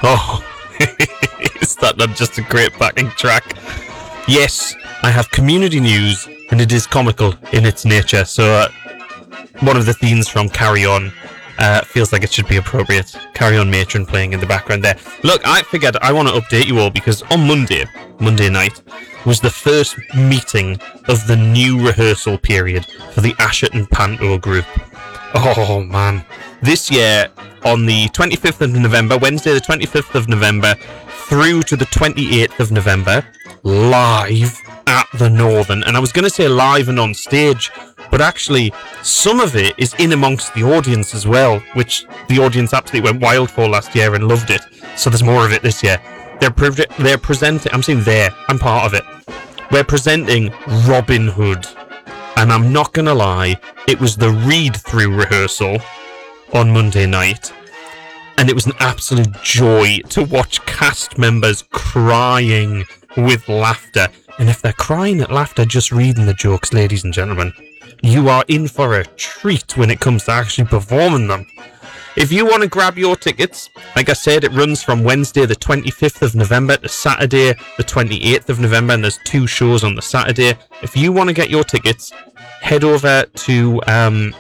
Oh, is that not just a great backing track? Yes, I have community news, and it is comical in its nature. So, one of the themes from Carry On feels like it should be appropriate. Carry On Matron playing in the background there. Look, I figured I want to update you all because on Monday night, was the first meeting of the new rehearsal period for the Asherton Panto group. Oh, man. This year, on the 25th of November, Wednesday the 25th of November, through to the 28th of November, live at the Northern. And I was going to say live and on stage, but actually, some of it is in amongst the audience as well, which the audience absolutely went wild for last year and loved it. So there's more of it this year. They're presenting, I'm saying I'm part of it. We're presenting Robin Hood. And I'm not going to lie, it was the read-through rehearsal on Monday night. And it was an absolute joy to watch cast members crying with laughter. And if they're crying at laughter just reading the jokes, ladies and gentlemen, you are in for a treat when it comes to actually performing them. If you want to grab your tickets, like I said, it runs from Wednesday the 25th of November to Saturday the 28th of November, and there's 2 shows on the Saturday. If you want to get your tickets, head over to, find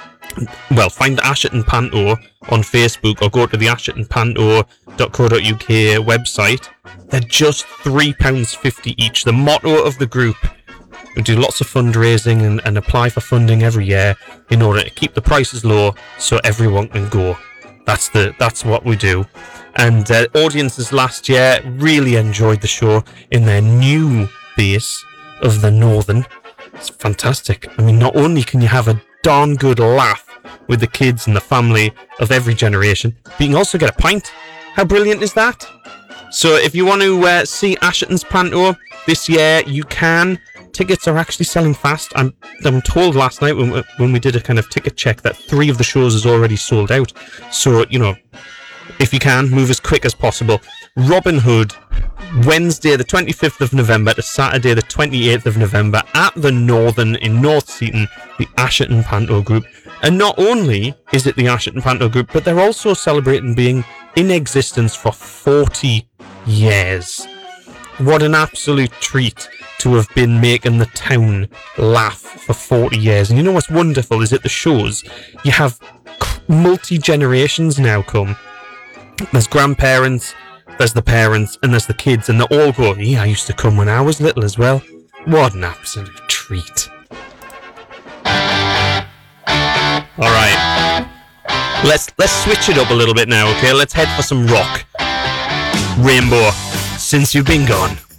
Asherton Panto on Facebook or go to the ashertonpanto.co.uk website. They're just £3.50 each. The motto of the group: we do lots of fundraising and apply for funding every year in order to keep the prices low so everyone can go. That's what we do. And audiences last year really enjoyed the show in their new base of the Northern. It's fantastic. I mean, not only can you have a darn good laugh with the kids and the family of every generation, but you can also get a pint. How brilliant is that? So if you want to see Asherton's Panto this year, you can. Tickets are actually selling fast. I'm told last night when we did a kind of ticket check that 3 of the shows is already sold out. So, if you can, move as quick as possible. Robin Hood, Wednesday the 25th of November to Saturday the 28th of November at the Northern in North Seaton, the Asherton Panto group. And not only is it the Asherton Panto group, but they're also celebrating being in existence for 40 years. What an absolute treat to have been making the town laugh for 40 years. And you know what's wonderful is at the shows, you have multi-generations now come. There's grandparents, there's the parents, and there's the kids, and they all go, yeah, I used to come when I was little as well. What an absolute treat. Alright, let's switch it up a little bit now, okay? Let's head for some rock. Rainbow, Since You've Been Gone.